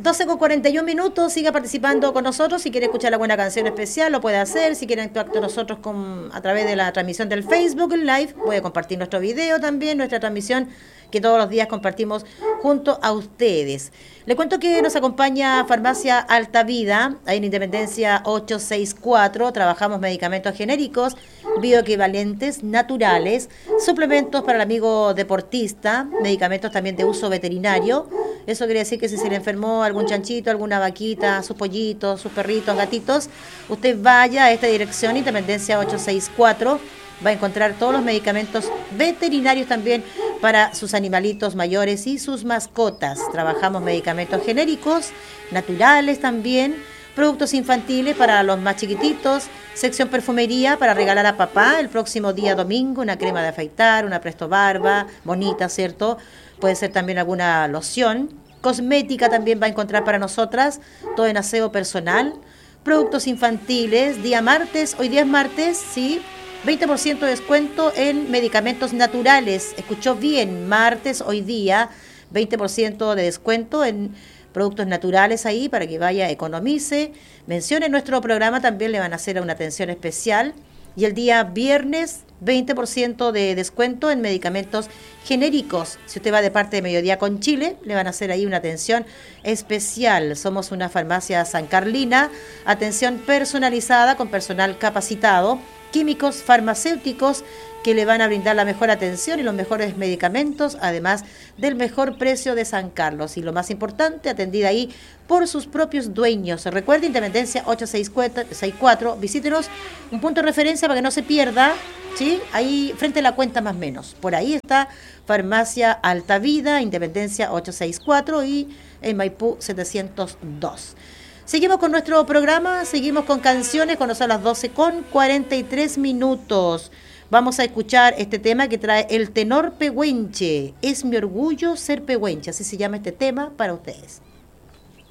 12:41, siga participando con nosotros. Si quiere escuchar alguna canción especial, lo puede hacer. Si quiere actuar con nosotros a través de la transmisión del Facebook Live, puede compartir nuestro video también, nuestra transmisión que todos los días compartimos junto a ustedes. Le cuento que nos acompaña Farmacia Alta Vida, ahí en Independencia 864. Trabajamos medicamentos genéricos, bioequivalentes, naturales, suplementos para el amigo deportista, medicamentos también de uso veterinario. Eso quiere decir que si se le enfermó algún chanchito, alguna vaquita, sus pollitos, sus perritos, gatitos, usted vaya a esta dirección, Independencia 864, va a encontrar todos los medicamentos veterinarios también para sus animalitos mayores y sus mascotas. Trabajamos medicamentos genéricos, naturales también, productos infantiles para los más chiquititos, sección perfumería para regalar a papá el próximo día domingo, una crema de afeitar, una Presto Barba, bonita, ¿cierto? Puede ser también alguna loción. Cosmética también va a encontrar para nosotras, todo en aseo personal. Productos infantiles, día martes, hoy día es martes, ¿sí? 20% de descuento en medicamentos naturales. Escuchó bien, martes, hoy día, 20% de descuento en productos naturales ahí para que vaya, economice. Mencione nuestro programa, también le van a hacer una atención especial. Y el día viernes, 20% de descuento en medicamentos genéricos. Si usted va de parte de Mediodía con Chile, le van a hacer ahí una atención especial. Somos una farmacia San Carlina, atención personalizada con personal capacitado, químicos farmacéuticos que le van a brindar la mejor atención y los mejores medicamentos, además del mejor precio de San Carlos. Y lo más importante, atendida ahí por sus propios dueños. Recuerde, Independencia 864, visítenos, un punto de referencia para que no se pierda, ¿sí? Ahí frente a la cuenta más menos. Por ahí está Farmacia Alta Vida, Independencia 864 y en Maipú 702. Seguimos con nuestro programa, seguimos con canciones cuando son las 12:43. Vamos a escuchar este tema que trae el tenor pehuenche. Es mi orgullo ser pehuenche, así se llama este tema para ustedes.